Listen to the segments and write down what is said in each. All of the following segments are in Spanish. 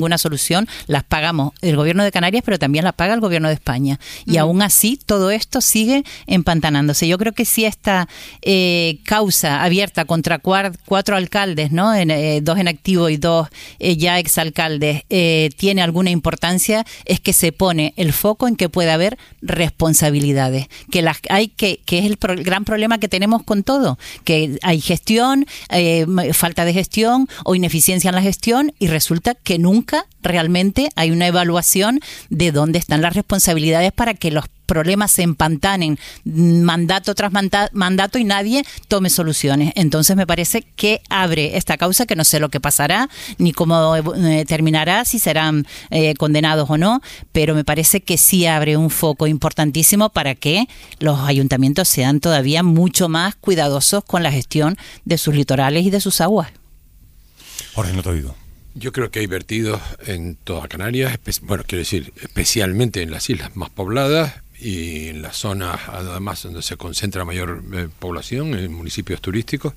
ninguna solución, las pagamos el gobierno de Canarias, pero también las paga el gobierno de España. Y aún así, todo esto sigue empantanándose. Yo creo que si esta causa abierta contra 4 alcaldes, ¿no? Dos en activo y 2 ya exalcaldes, tiene alguna importancia, es que se pone el foco en que puede haber responsabilidades, que las hay, que es el gran problema que tenemos con todo, que hay gestión, falta de gestión o ineficiencia en la gestión, y resulta que nunca realmente hay una evaluación de dónde están las responsabilidades para que los problemas se empantanen mandato tras mandato y nadie tome soluciones. Entonces me parece que abre esta causa, que no sé lo que pasará ni cómo terminará, si serán condenados o no, pero me parece que sí abre un foco importantísimo para que los ayuntamientos sean todavía mucho más cuidadosos con la gestión de sus litorales y de sus aguas. Jorge, no te he oído. Yo creo que hay vertidos en toda Canarias, quiero decir, especialmente en las islas más pobladas y en las zonas, además, donde se concentra mayor población, en municipios turísticos.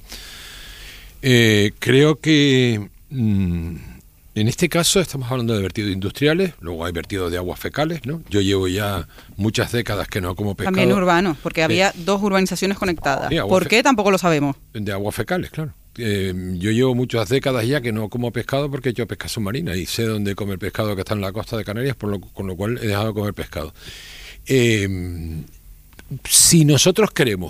Creo que en este caso estamos hablando de vertidos industriales, luego hay vertidos de aguas fecales, ¿no? Yo llevo ya muchas décadas que no como pescado. También urbanos, porque había 2 urbanizaciones conectadas. ¿Por qué? Tampoco lo sabemos. De aguas fecales, claro. Yo llevo muchas décadas ya que no como pescado porque he hecho pesca submarina y sé dónde come el pescado que está en la costa de Canarias, con lo cual he dejado de comer pescado. Si nosotros queremos,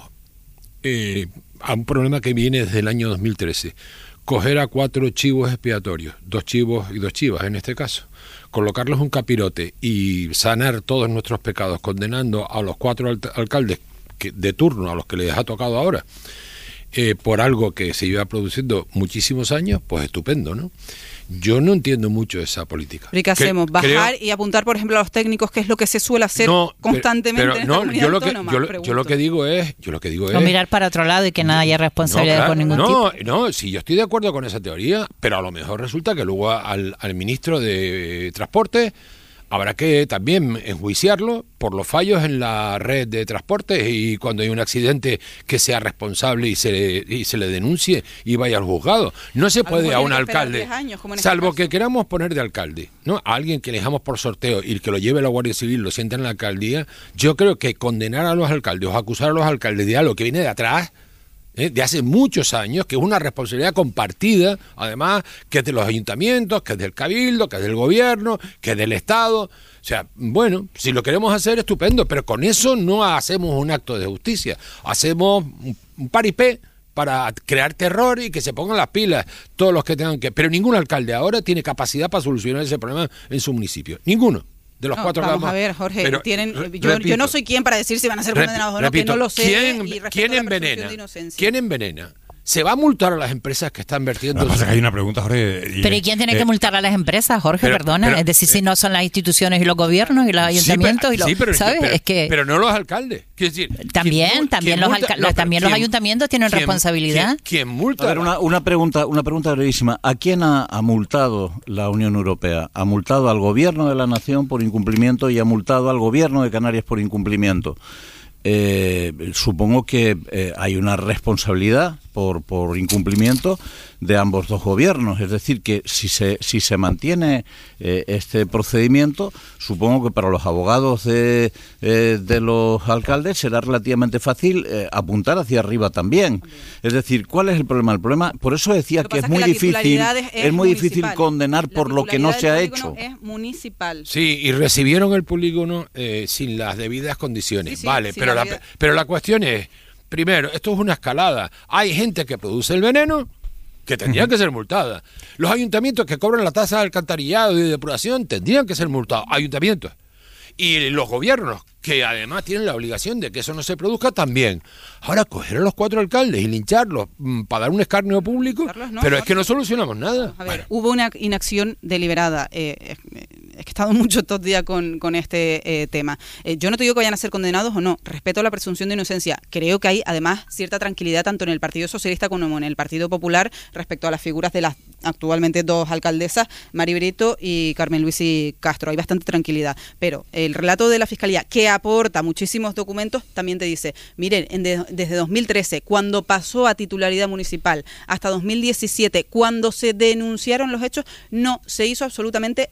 a un problema que viene desde el año 2013, coger a 4 chivos expiatorios, 2 chivos y 2 chivas en este caso, colocarlos un capirote y sanar todos nuestros pecados, condenando a los 4 alcaldes de turno, a los que les ha tocado ahora, por algo que se iba produciendo muchísimos años, pues estupendo, ¿no? Yo no entiendo mucho esa política. ¿Y qué hacemos? ¿Bajar y apuntar, por ejemplo, a los técnicos, que es lo que se suele hacer constantemente en esta comunidad autónoma? Yo lo que digo es... O mirar para otro lado y que nada haya responsabilidad por ningún tipo. No, sí, yo estoy de acuerdo con esa teoría, pero a lo mejor resulta que luego al ministro de Transporte habrá que también enjuiciarlo por los fallos en la red de transporte, y cuando hay un accidente que sea responsable y se le denuncie y vaya al juzgado. No se puede a un alcalde, salvo que queramos poner de alcalde, ¿no? A alguien que elijamos por sorteo y que lo lleve la Guardia Civil, lo sienta en la alcaldía. Yo creo que condenar a los alcaldes o acusar a los alcaldes de algo que viene de atrás, de hace muchos años, que es una responsabilidad compartida, además, que es de los ayuntamientos, que es del cabildo, que es del gobierno, que es del Estado. O sea, bueno, si lo queremos hacer, estupendo, pero con eso no hacemos un acto de justicia, hacemos un paripé para crear terror y que se pongan las pilas todos los que tengan que... Pero ningún alcalde ahora tiene capacidad para solucionar ese problema en su municipio, ninguno. De los 4 vamos a ver, Jorge, pero, yo no soy quien para decir si van a ser condenados o no, que no lo sé. ¿Quién envenena? ¿Quién envenena? ¿Se va a multar a las empresas que están vertiendo? Lo que pasa es que hay una pregunta, Jorge. ¿Pero y quién tiene que multar a las empresas, Jorge? Perdona. Es decir, si no son las instituciones y los gobiernos y los ayuntamientos, ¿sabes? Pero no los alcaldes. Decir, también los ayuntamientos tienen responsabilidad. ¿Quién multa? A ver, una pregunta brevísima. ¿A quién ha multado la Unión Europea? ¿Ha multado al gobierno de la nación por incumplimiento y ha multado al gobierno de Canarias por incumplimiento? Supongo que hay una responsabilidad por incumplimiento de ambos 2 gobiernos, es decir, que si se mantiene este procedimiento, supongo que para los abogados de los alcaldes será relativamente fácil apuntar hacia arriba también. Es decir, ¿cuál es el problema? El problema, por eso decía que es muy difícil condenar por lo que no se ha hecho. Es municipal. Sí, y recibieron el polígono sin las debidas condiciones. Sí, vale, pero la cuestión es, primero, esto es una escalada. Hay gente que produce el veneno que tendrían que ser multadas. Los ayuntamientos que cobran la tasa de alcantarillado y de depuración tendrían que ser multados. Ayuntamientos. Y los gobiernos, que además tienen la obligación de que eso no se produzca, también. Ahora, coger a los 4 alcaldes y lincharlos para dar un escarnio público, pero es que no solucionamos nada. A ver, hubo una inacción deliberada. he estado mucho estos días con este tema. Yo no te digo que vayan a ser condenados o no, respeto la presunción de inocencia. Creo que hay además cierta tranquilidad tanto en el Partido Socialista como en el Partido Popular respecto a las figuras de las actualmente 2 alcaldesas, Mari Brito y Carmen Luisi Castro. Hay bastante tranquilidad, pero el relato de la Fiscalía, que aporta muchísimos documentos, también te dice, miren, desde 2013, cuando pasó a titularidad municipal, hasta 2017, cuando se denunciaron los hechos, no se hizo absolutamente